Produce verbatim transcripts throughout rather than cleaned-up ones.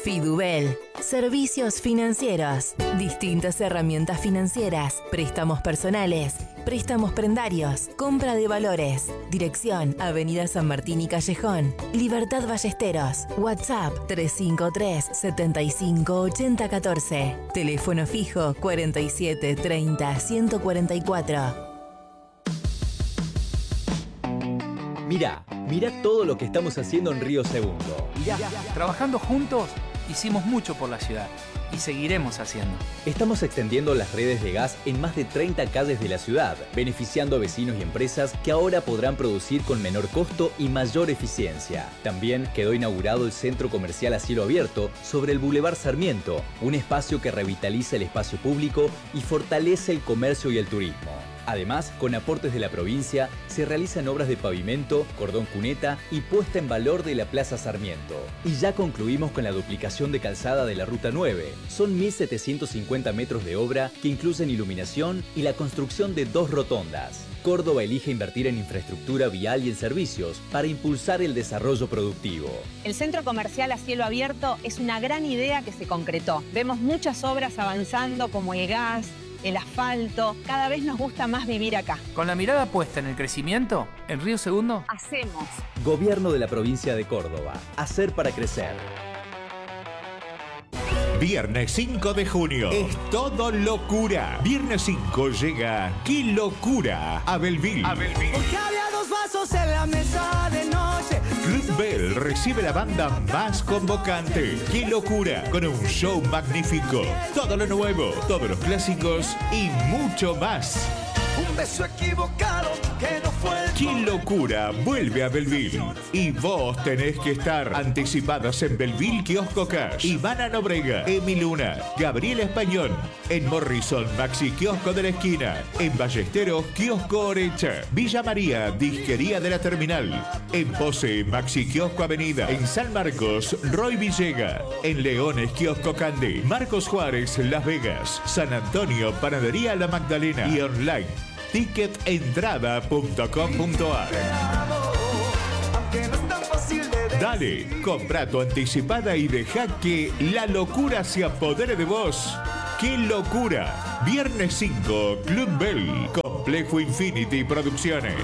Fidubel, servicios financieros, distintas herramientas financieras, préstamos personales, préstamos prendarios, compra de valores. Dirección, Avenida San Martín y Callejón, Libertad Ballesteros. WhatsApp tres cinco tres, setenta y cinco, ochenta, catorce. Teléfono fijo cuarenta y siete, treinta, ciento cuarenta y cuatro. Mirá, mirá todo lo que estamos haciendo en Río Segundo. Mirá, trabajando juntos, hicimos mucho por la ciudad y seguiremos haciendo. Estamos extendiendo las redes de gas en más de treinta calles de la ciudad, beneficiando a vecinos y empresas que ahora podrán producir con menor costo y mayor eficiencia. También quedó inaugurado el Centro Comercial a Cielo Abierto sobre el Boulevard Sarmiento, un espacio que revitaliza el espacio público y fortalece el comercio y el turismo. Además, con aportes de la provincia, se realizan obras de pavimento, cordón cuneta y puesta en valor de la Plaza Sarmiento. Y ya concluimos con la duplicación de calzada de la Ruta nueve. Son mil setecientos cincuenta metros de obra que incluyen iluminación y la construcción de dos rotondas. Córdoba elige invertir en infraestructura vial y en servicios para impulsar el desarrollo productivo. El Centro Comercial a Cielo Abierto es una gran idea que se concretó. Vemos muchas obras avanzando como el gas, el asfalto. Cada vez nos gusta más vivir acá. Con la mirada puesta en el crecimiento, en Río Segundo, hacemos. Gobierno de la provincia de Córdoba. Hacer para crecer. Viernes cinco de junio. Es todo locura. Viernes cinco llega ¡Qué locura! A Belleville. A Belleville. Porque había dos vasos en la mesa de noche. Club Bell recibe la banda más convocante. ¡Qué locura! Con un show magnífico. Todo lo nuevo, todos los clásicos y mucho más. Un beso equivocado que no fue el ¡Qué locura! Vuelve a Belleville. Y vos tenés que estar. Anticipadas en Belleville Kiosco Cash. Ivana Nobrega, Emi Luna, Gabriela Español. En Morrison, Maxi Kiosco de la Esquina. En Ballesteros, Kiosco Orecha. Villa María, Disquería de la Terminal. En Pose, Maxi Kiosco Avenida. En San Marcos, Roy Villega. En Leones, Kiosco Candy. Marcos Juárez, Las Vegas. San Antonio, Panadería La Magdalena. Y online, ticket entrada punto com punto a r. Dale, compra tu anticipada y deja que la locura se apodere de vos. ¡Qué locura! Viernes cinco, Club Bell, Complejo Infinity Producciones.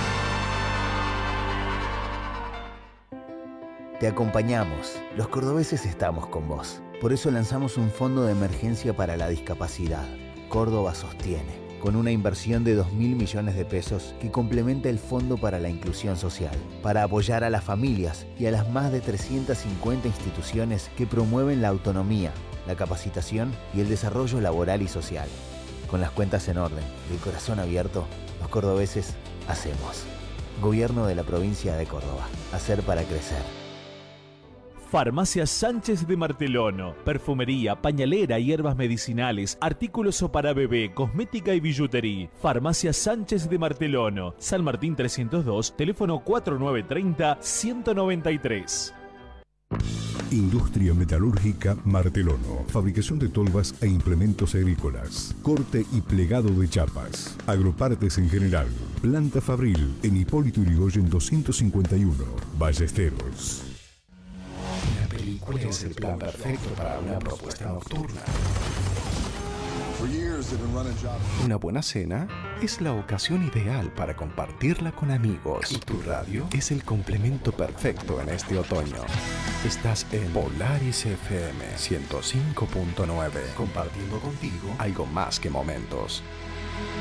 Te acompañamos. Los cordobeses estamos con vos. Por eso lanzamos un fondo de emergencia para la discapacidad. Córdoba sostiene, con una inversión de dos mil millones de pesos que complementa el Fondo para la Inclusión Social, para apoyar a las familias y a las más de trescientas cincuenta instituciones que promueven la autonomía, la capacitación y el desarrollo laboral y social. Con las cuentas en orden y el corazón abierto, los cordobeses hacemos. Gobierno de la provincia de Córdoba. Hacer para crecer. Farmacia Sánchez de Martelono. Perfumería, pañalera, hierbas medicinales, artículos para bebé, cosmética y billutería. Farmacia Sánchez de Martelono. San Martín trescientos dos, teléfono cuatro nueve tres cero, uno nueve tres. Industria Metalúrgica Martelono. Fabricación de tolvas e implementos agrícolas. Corte y plegado de chapas. Agropartes en general. Planta Fabril en Hipólito Yrigoyen doscientos cincuenta y uno. Ballesteros. ¿Cuál es el plan perfecto para una propuesta nocturna? Una buena cena es la ocasión ideal para compartirla con amigos. Y tu radio es el complemento perfecto en este otoño. Estás en Polaris F M ciento cinco punto nueve, compartiendo contigo algo más que momentos.